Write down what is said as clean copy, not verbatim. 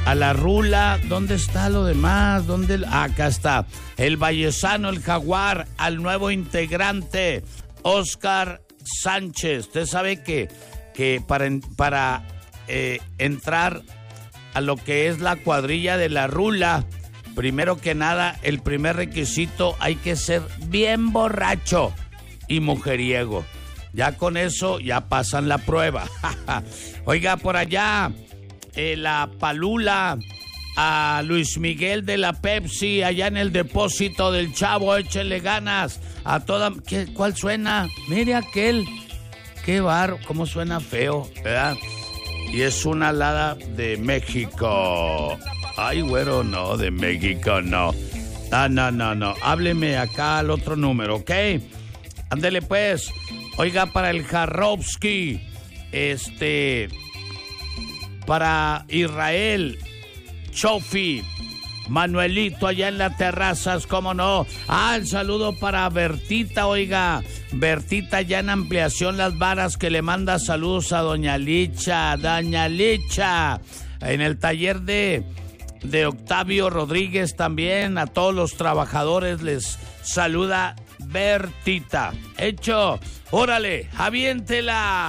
a la Rula. ¿Dónde está lo demás? Acá está. El Vallesano, el Jaguar, al nuevo integrante, Oscar Sánchez. Usted sabe que para entrar a lo que es la cuadrilla de la Rula, primero que nada, el primer requisito, hay que ser bien borracho y mujeriego. Ya con eso ya pasan la prueba. Oiga, por allá, la Palula, a Luis Miguel de la Pepsi, allá en el depósito del Chavo, échele ganas a toda... ¿Cuál suena? Mire aquel, qué bar, cómo suena feo, ¿verdad? Y es una alada de México. Ay, güero, no, de México no. No. Hábleme acá al otro número, ¿ok? Ándele pues. Oiga, para el Jarrowski, para Israel, Chofi, Manuelito allá en las terrazas, ¿cómo no? El saludo para Bertita, oiga, Bertita allá en Ampliación Las Varas, que le manda saludos a Doña Licha, en el taller de Octavio Rodríguez también, a todos los trabajadores les saluda Bertita. Hecho, órale, aviéntela.